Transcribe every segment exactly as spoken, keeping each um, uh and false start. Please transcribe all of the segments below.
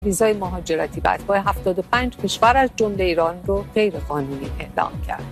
ویزای مهاجرتی به اتباع هفتاد و پنج کشور از جمله ایران رو غیر قانونی اعلام کرد.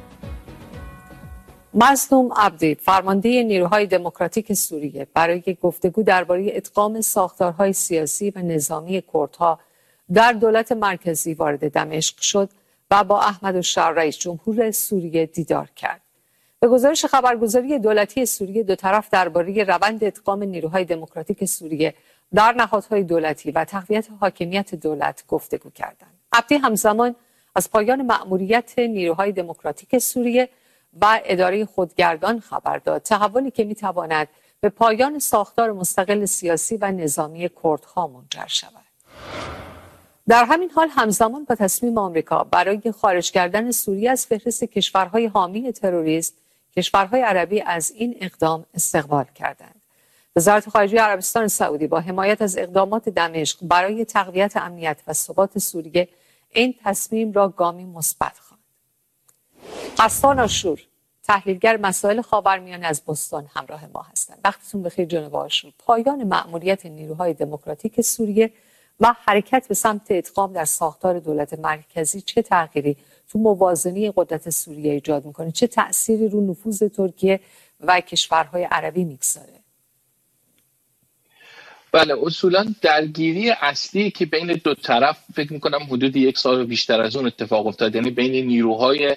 مظلوم عبدی، فرمانده نیروهای دموکراتیک سوریه، برای گفتگو درباره ادغام ساختارهای سیاسی و نظامی کردها در دولت مرکزی وارد دمشق شد و با احمد الشرع رئیس جمهور سوریه دیدار کرد. به گزارش خبرگزاری دولتی سوریه، دو طرف درباره روند ادغام نیروهای دموکراتیک سوریه در نهادهای دولتی و تقویت حاکمیت دولت گفتگو کردند. عبدی همزمان از پایان مأموریت نیروهای دموکراتیک سوریه و اداره خودگردان خبر داد، تحولی که میتواند به پایان ساختار مستقل سیاسی و نظامی کردها منجر شود. در همین حال همزمان با تصمیم آمریکا برای خارج کردن سوریه از فهرست کشورهای حامی تروریسم، کشورهای عربی از این اقدام استقبال کردند. وزارت خارجه عربستان سعودی با حمایت از اقدامات دمشق برای تقویت امنیت و ثبات سوریه این تصمیم را گامی مثبت خواند. حسان آشور، تحلیلگر مسائل خاورمیانه از بوستون همراه ما هستند. وقتتون بخیر جناب آشور. پایان مأموریت نیروهای دموکراتیک سوریه و حرکت به سمت ادغام در ساختار دولت مرکزی چه تغییری تو موازنه قدرت سوریه ایجاد میکنه؟ چه تأثیری رو نفوذ ترکیه و کشورهای عربی میگذاره؟ بله، اصولا درگیری اصلی که بین دو طرف فکر میکنم حدود یک سال و بیشتر از اون اتفاق افتاد، یعنی بین نیروهای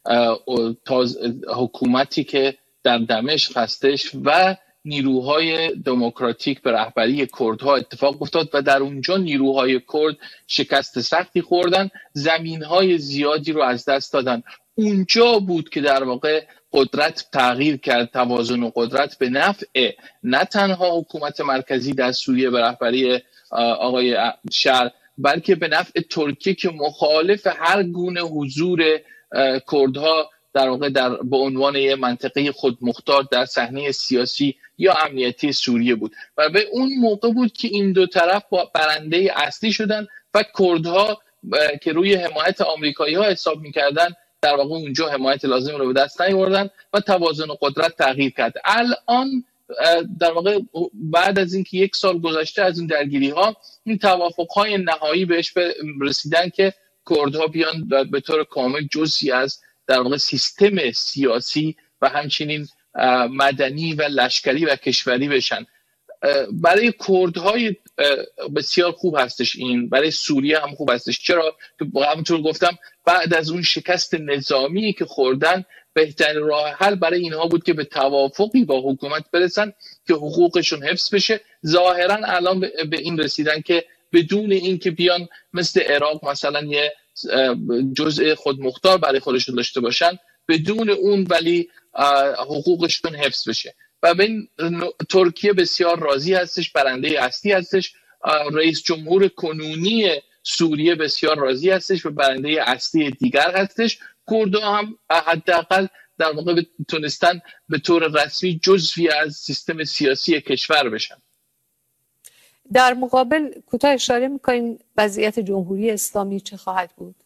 حکومتی که در دمشق هستش و نیروهای دموکراتیک به رهبری کردها اتفاق افتاد و در اونجا نیروهای کرد شکست سختی خوردن، زمینهای زیادی رو از دست دادن. اونجا بود که در واقع قدرت تغییر کرد، توازن و قدرت به نفع نه تنها حکومت مرکزی در سوریه به رهبری آقای شرع، بلکه به نفع ترکیه که مخالف هر گونه حضور کردها در واقع در به عنوان یک منطقه خودمختار در صحنه سیاسی یا امنیتی سوریه بود. و به اون موقع بود که این دو طرف با برنده اصلی شدن و کردها که روی حمایت آمریکایی ها حساب می‌کردن در واقع اونجا حمایت لازم رو به دست نیاوردن و توازن قدرت تغییر کرد. الان در واقع بعد از اینکه یک سال گذشته از این درگیری ها، این توافق های نهایی بهش رسیدن که کردها بیان به طور کامل جزئی از در واقع سیستم سیاسی و همچنین مدنی و لشکری و کشوری بشن. برای کردهای بسیار خوب هستش این، برای سوریه هم خوب هستش. چرا؟ که همونطور گفتم بعد از اون شکست نظامی که خوردن، بهترین راه حل برای اینها بود که به توافقی با حکومت برسن که حقوقشون حفظ بشه. ظاهرا الان به این رسیدن که بدون اینکه بیان مثل عراق مثلا یه جزء خودمختار برای خودشون داشته باشن، بدون اون ولی حقوقشون حفظ بشه. و به این ترکیه بسیار راضی هستش، برنده اصلی هستش. رئیس جمهور کنونی سوریه بسیار راضی هستش و برنده اصلی دیگر هستش. کردها هم حداقل در واقع تونستن به طور رسمی جزوی از سیستم سیاسی کشور بشن. در مقابل کوتاه اشاره می‌کنین وضعیت جمهوری اسلامی چه خواهد بود؟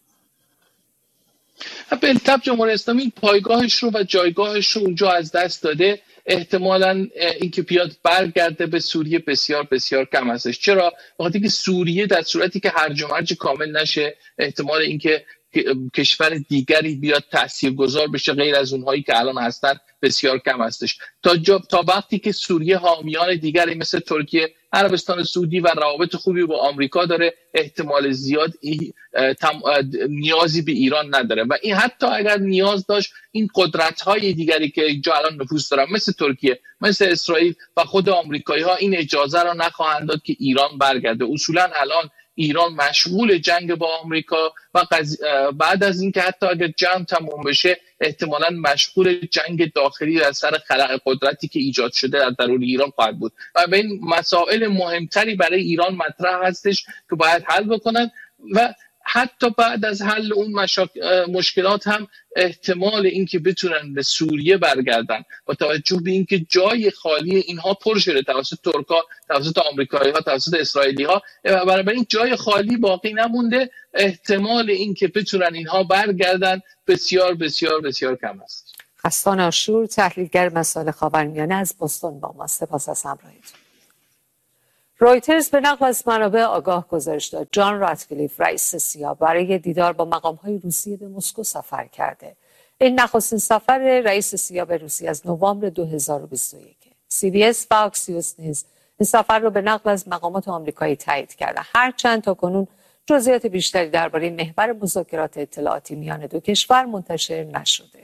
بالطبع جمهوری اسلامی پایگاهش رو و جایگاهش رو اونجا از دست داده. احتمالاً اینکه بیاد برگرده به سوریه بسیار بسیار کم هستش. چرا؟ بخاطر که سوریه در صورتی که هرج و مرج کامل نشه، احتمال اینکه کشور دیگری بیاد تاثیرگذار بشه غیر از اونهایی که الان هستن بسیار کم هستش. تا جا، تا وقتی که سوریه حامیان دیگری مثل ترکیه، عربستان سعودی و روابط خوبی با آمریکا داره، احتمال زیاد نیازی به ایران نداره. و این حتی اگر نیاز داشت، این قدرت‌های دیگری که اینجا الان نفوذ دارن مثل ترکیه، مثل اسرائیل و خود آمریکایی‌ها این اجازه را نخواهند داد که ایران برگرده. اصولاً الان ایران مشغول جنگ با آمریکا و قض... بعد از اینکه حتی اگر جنگ تموم بشه، احتمالاً مشغول جنگ داخلی در سر خلأ قدرتی که ایجاد شده در درون ایران خواهد بود. و به این مسائل مهمتری برای ایران مطرح هستش که باید حل بکنن. و حتی بعد از حل اون مشاک... مشکلات هم احتمال اینکه بتونن به سوریه برگردن با توجه به اینکه جای خالی اینها پر شده توسط ترکا، توسط آمریکایی‌ها، توسط اسرائیلی‌ها، و برای این جای خالی باقی نمونده، احتمال اینکه بتونن اینها برگردن بسیار بسیار بسیار کم است. حسان آشور، تحلیلگر مسائل خاورمیانه از بوستون با ما. سپاس از همراهیتون. رویترز به نقل از منابع آگاه گزارش داد جان راتکلیف رئیس سیا برای دیدار با مقام‌های روسیه به مسکو سفر کرده. این نخستین سفر رئیس سیا به روسیه از نوامبر دو هزار و بیست و یک. سی بی اس و اکسیوس نیز این سفر را به نقل از مقامات آمریکایی تایید کرده، هرچند تاکنون جزئیات بیشتری درباره محور مذاکرات اطلاعاتی میان دو کشور منتشر نشده.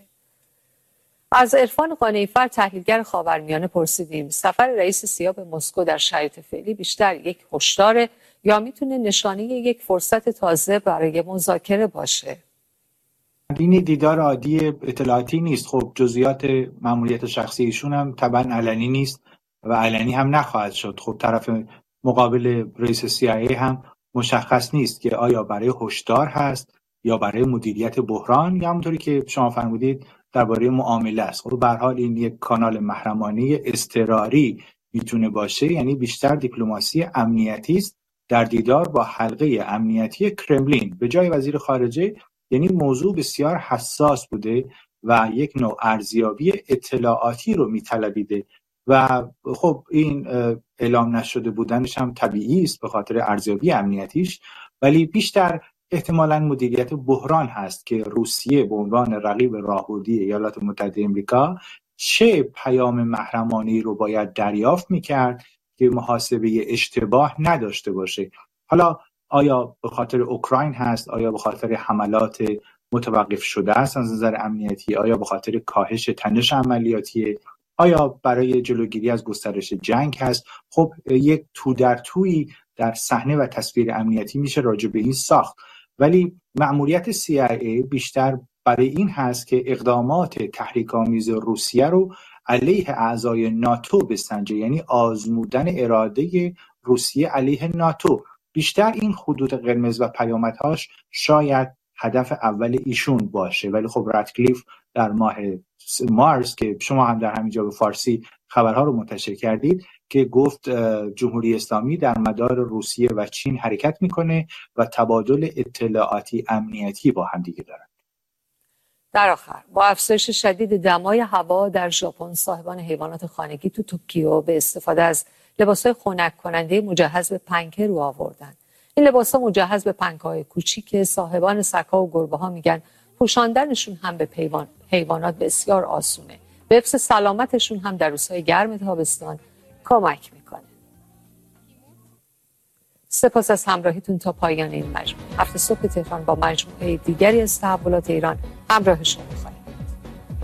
از عرفان قانعی‌فر تحلیلگر خاورمیانه پرسیدیم سفر رئیس سیا به مسکو در شرایط فعلی بیشتر یک هشدار یا میتونه نشانه یک فرصت تازه برای مذاکره باشه؟ این دیدار عادی اطلاعاتی نیست. خب جزئیات ماموریت شخصی ایشون هم طبعا علنی نیست و علنی هم نخواهد شد. خب طرف مقابل رئیس سی آی ای هم مشخص نیست که آیا برای هشدار هست یا برای مدیریت بحران یا همونطوری که شما فرمودید درباره معامله است. خب به هر حال این یک کانال محرمانه اضطراری میتونه باشه، یعنی بیشتر دیپلماسی امنیتی است در دیدار با حلقه امنیتی کرملین به جای وزیر خارجه. یعنی موضوع بسیار حساس بوده و یک نوع ارزیابی اطلاعاتی رو میطلبیده و خب این اعلام نشده بودنش هم طبیعی است به خاطر ارزیابی امنیتیش، ولی بیشتر احتمالاً مدیریت بحران هست که روسیه به عنوان رقیب راهبردی ایالات متحده آمریکا چه پیام محرمانه‌ای رو باید دریافت می‌کرد که محاسبه اشتباه نداشته باشه. حالا آیا به خاطر اوکراین هست، آیا به خاطر حملات متوقف شده است از نظر امنیتی، آیا به خاطر کاهش تنش عملیاتی، آیا برای جلوگیری از گسترش جنگ هست؟ خب یک تو در تویی در صحنه و تصویر امنیتی میشه راجع به این ساخت، ولی مأموریت سی آی ای بیشتر برای این هست که اقدامات تحریک‌آمیز روسیه رو علیه اعضای ناتو بسنجه، یعنی آزمودن اراده روسیه علیه ناتو. بیشتر این خطوط قرمز و پیامدهاش شاید هدف اول ایشون باشه، ولی خب راتکلیف در ماه مارس که شما هم در همینجا به فارسی خبرها رو منتشر کردید که گفت جمهوری اسلامی در مدار روسیه و چین حرکت میکنه و تبادل اطلاعاتی امنیتی با هم دیگه دارن. در آخر با افزایش شدید دمای هوا در ژاپن صاحبان حیوانات خانگی تو توکیو به استفاده از لباس‌های خنک کننده مجهز به پنکه رو آوردن. این لباس‌ها مجهز به پنکه‌های کوچیک صاحبان سگ‌ها و گربه‌ها میگن پوشاندنشون هم به پیوان حیوانات بسیار آسونه. به حفظ سلامتشون هم در روزهای گرم تابستان کمک میکنه. سپاس از همراهیتون تا پایان این مجموعه. هفته صبح تهران با مجموعه دیگری از تحولات ایران همراه شما خواهیم.